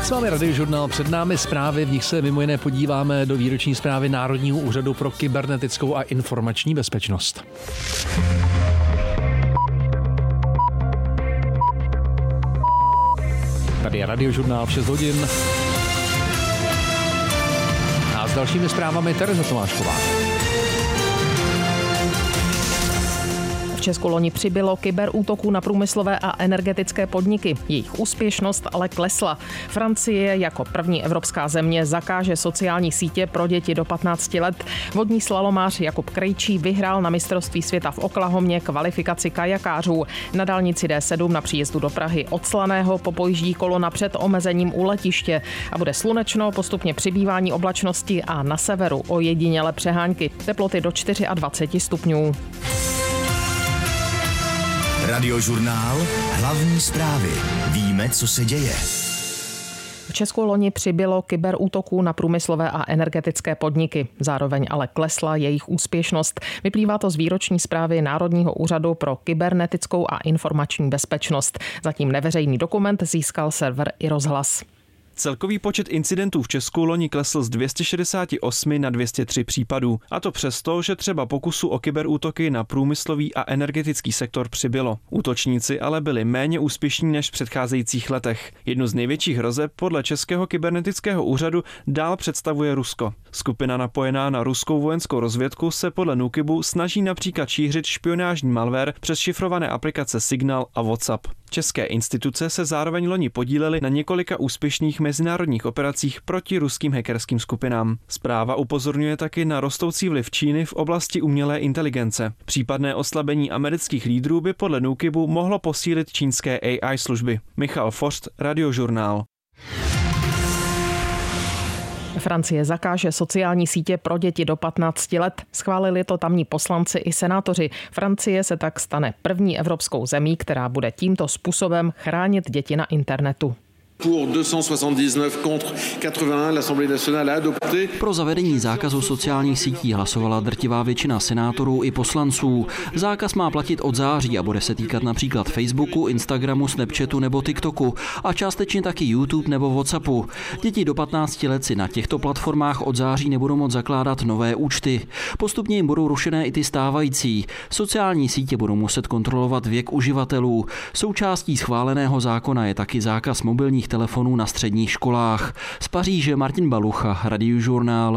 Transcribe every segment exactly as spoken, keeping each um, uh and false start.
S vámi Radiožurnál, před námi zprávy, v nich se mimo jiné podíváme do výroční zprávy Národního úřadu pro kybernetickou a informační bezpečnost. Tady je Radiožurnál v šest hodin. A s dalšími zprávami Tereza Tomášková. V Česku loni přibylo kyberútoků na průmyslové a energetické podniky. Jejich úspěšnost ale klesla. Francie jako první evropská země zakáže sociální sítě pro děti do patnácti let. Vodní slalomář Jakub Krejčí vyhrál na mistrovství světa v Oklahomě kvalifikaci kajakářů. Na dálnici D sedm na příjezdu do Prahy od Slaného popojíždí kolona před omezením u letiště a bude slunečno, postupně přibývání oblačnosti a na severu ojedinělé přehánky. Teploty do dvacet čtyři stupňů. Radiožurnál, hlavní zprávy. Víme, co se děje. V Česku loni přibylo kyberútoků na průmyslové a energetické podniky. Zároveň ale klesla jejich úspěšnost. Vyplývá to z výroční zprávy Národního úřadu pro kybernetickou a informační bezpečnost. Zatím neveřejný dokument získal server iRozhlas. Celkový počet incidentů v Česku loni klesl z dvě stě šedesát osm na dvě stě tři případů. A to přesto, že třeba pokusů o kyberútoky na průmyslový a energetický sektor přibylo. Útočníci ale byli méně úspěšní než v předcházejících letech. Jednu z největších hrozeb podle Českého kybernetického úřadu dál představuje Rusko. Skupina napojená na ruskou vojenskou rozvědku se podle NÚKIBu snaží například šířit špionážní malware přes šifrované aplikace Signal a WhatsApp. České instituce se zároveň loni podílely na několika úspěšných mezinárodních operacích proti ruským hackerským skupinám. Zpráva upozorňuje taky na rostoucí vliv Číny v oblasti umělé inteligence. Případné oslabení amerických lídrů by podle NÚKIBu mohlo posílit čínské A I služby. Michal Forst, Radiožurnál. Francie zakáže sociální sítě pro děti do patnácti let. Schválili to tamní poslanci i senátoři. Francie se tak stane první evropskou zemí, která bude tímto způsobem chránit děti na internetu. Pro zavedení zákazu sociálních sítí hlasovala drtivá většina senátorů i poslanců. Zákaz má platit od září a bude se týkat například Facebooku, Instagramu, Snapchatu nebo TikToku a částečně taky YouTube nebo WhatsAppu. Děti do patnácti let si na těchto platformách od září nebudou moct zakládat nové účty. Postupně jim budou rušené i ty stávající. Sociální sítě budou muset kontrolovat věk uživatelů. Součástí schváleného zákona je taky zákaz mobilních telefonů na středních školách. Z Paříže Martin Balucha, Radiožurnál.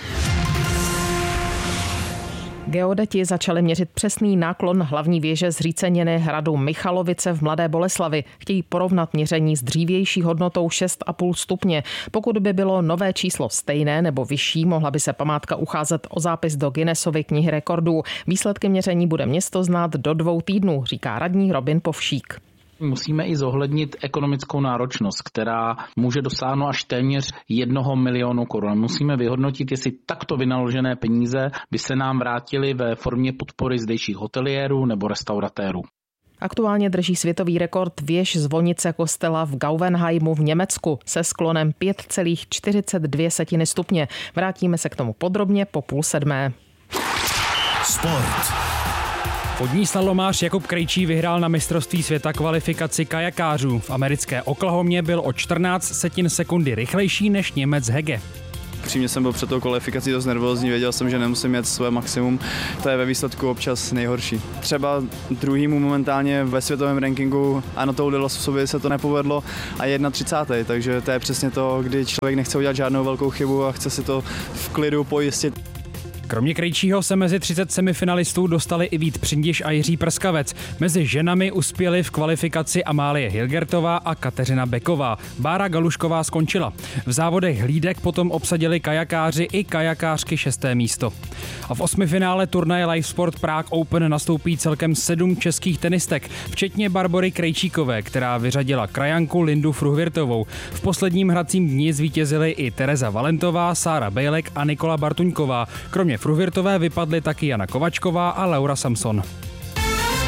Geodeti začali měřit přesný náklon hlavní věže zříceniny hradu Michalovice v Mladé Boleslavi. Chtějí porovnat měření s dřívější hodnotou šest a půl stupně. Pokud by bylo nové číslo stejné nebo vyšší, mohla by se památka ucházet o zápis do Guinnessovy knihy rekordů. Výsledky měření bude město znát do dvou týdnů, říká radní Robin Povšík. Musíme i zohlednit ekonomickou náročnost, která může dosáhnout až téměř jednoho milionu korun. Musíme vyhodnotit, jestli takto vynaložené peníze by se nám vrátily ve formě podpory zdejších hoteliérů nebo restauratérů. Aktuálně drží světový rekord věž zvonice kostela v Gauvenheimu v Německu se sklonem pět celá čtyřicet dvě stupně. Vrátíme se k tomu podrobně po půl sedmé. Sport. Vodní slalomář Jakub Krejčí vyhrál na mistrovství světa kvalifikaci kajakářů. V americké Oklahomě byl o čtrnáct setin sekundy rychlejší než Němec Hege. Přímě jsem byl před tou kvalifikací dost nervózní, věděl jsem, že nemusím jet své maximum, to je ve výsledku občas nejhorší. Třeba druhýmu momentálně ve světovém rankingu Anatol Dilosovi se to nepovedlo a třicátý první takže to je přesně to, kdy člověk nechce udělat žádnou velkou chybu a chce si to v klidu pojistit. Kromě Krejčího se mezi třicet semifinalistů dostali i Vít Přindiš a Jiří Prskavec. Mezi ženami uspěli v kvalifikaci Amálie Hilgertová a Kateřina Beková. Bára Galušková skončila. V závodech hlídek potom obsadili kajakáři i kajakářky šesté místo. A v osmifinále turnaje Live Sport Prague Open nastoupí celkem sedm českých tenistek, včetně Barbory Krejčíkové, která vyřadila krajanku Lindu Fruhvirtovou. V posledním hracím dni zvítězily i Tereza Valentová, Sára Bejlek a Nikola Bartuňková. Kromě Fruhvirtové vypadly taky Jana Kovačková a Laura Samson.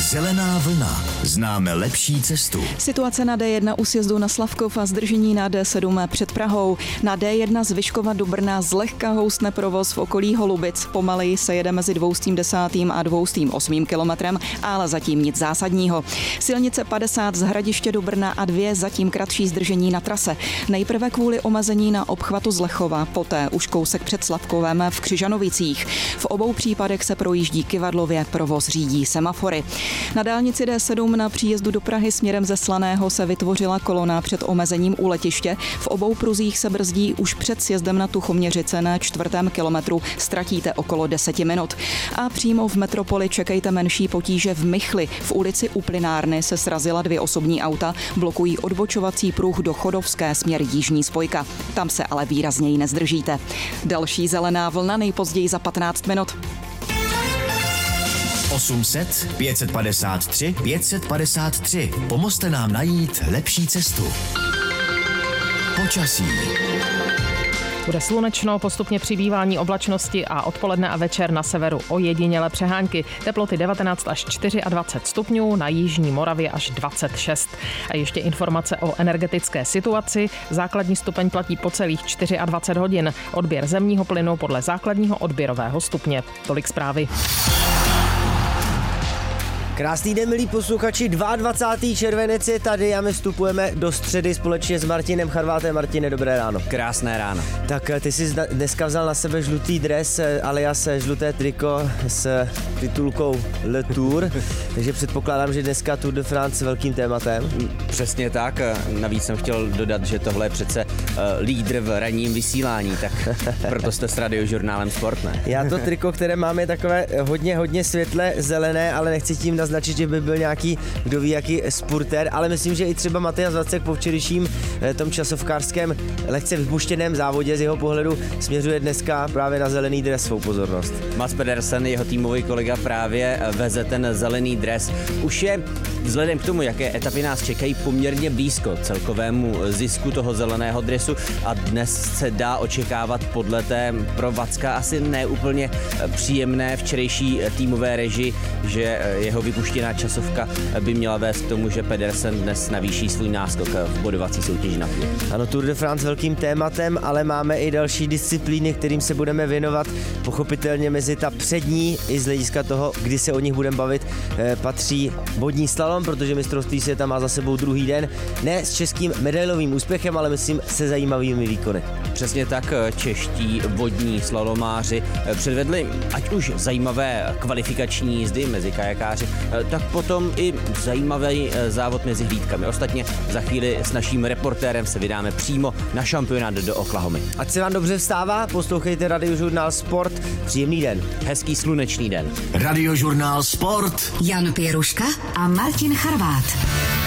Zelená vlna. Známe lepší cestu. Situace na dé jedna u sjezdu na Slavkov a zdržení na dé sedm před Prahou. Na dé jedna z Vyškova do Brna zlehka houstne provoz v okolí Holubic. Pomaleji se jede mezi dvoustým desátým a dvoustým osmým kilometrem, ale zatím nic zásadního. Silnice padesát z Hradiště do Brna a dvě zatím kratší zdržení na trase. Nejprve kvůli omezení na obchvatu z Lechova, poté už kousek před Slavkovem v Křižanovicích. V obou případech se projíždí kyvadlově, provoz řídí semafory. Na dálnici dé sedm na příjezdu do Prahy směrem ze Slaného se vytvořila kolona před omezením u letiště. V obou pruzích se brzdí už před sjezdem na Tuchoměřice na čtvrtém kilometru. Ztratíte okolo deseti minut. A přímo v metropoli čekejte menší potíže v Michli. V ulici u Plynárny se srazila dvě osobní auta, blokují odbočovací pruh do Chodovské směr jižní spojka. Tam se ale výrazněji nezdržíte. Další zelená vlna nejpozději za patnáct minut. osm set, pět set padesát tři, pět set padesát tři. Pomozte nám najít lepší cestu. Počasí. Bude slunečno, postupně přibývání oblačnosti a odpoledne a večer na severu ojedinělé přehánky. Teploty devatenáct až dvacet čtyři stupňů, na jižní Moravě až dvacet šest. A ještě informace o energetické situaci. Základní stupeň platí po celých dvacet čtyři hodin. Odběr zemního plynu podle základního odběrového stupně. Tolik zprávy. Krásný den, milí posluchači, dvacátého druhého červenec je tady a my vstupujeme do středy společně s Martinem Charvátem. Martine, dobré ráno. Krásné ráno. Tak ty jsi dneska vzal na sebe žlutý dres, alias žluté triko s titulkou Le Tour, takže předpokládám, že dneska Tour de France velkým tématem. Přesně tak, navíc jsem chtěl dodat, že tohle je přece uh, lídr v ranním vysílání, tak proto jste s Radiožurnálem Sport, ne? Já to triko, které máme, je takové hodně, hodně světle zelené, ale nechci tím naznačit, že by byl nějaký, kdo ví, jaký spurter, ale myslím, že i třeba Matyáš Vacek po včerejším tom časovkářském lehce vypuštěném závodě z jeho pohledu směřuje dneska právě na zelený dres svou pozornost. Mats Pedersen, jeho týmový kolega, právě veze ten zelený dres. Už je vzhledem k tomu, jaké etapy nás čekají, poměrně blízko celkovému zisku toho zeleného dresu a dnes se dá očekávat podle té pro Vacka asi neúplně příjemné včerejší týmové režii, že jeho vypuštěná časovka by měla vést k tomu, že Pedersen dnes navýší svůj náskok v bodovací soutěži na Tour. Ano, Tour de France velkým tématem, ale máme i další disciplíny, kterým se budeme věnovat. Pochopitelně mezi ta přední i z hlediska toho, kdy se o nich budeme bavit, patří vodní slalom, protože mistrovství světa má za sebou druhý den. Ne s českým medailovým úspěchem, ale myslím se zajímavými výkony. Přesně tak, čeští vodní slalomáři předvedli ať už zajímavé kvalifikační jízdy mezi kajakáři, tak potom i zajímavý závod mezi hlídkami. Ostatně za chvíli s naším reportérem se vydáme přímo na šampionát do Oklahomy. Ať se vám dobře vstává, poslouchejte Radiožurnál Sport. Příjemný den. Hezký slunečný den. Radiožurnál Sport. Jan Pěruška a Martin Charvát.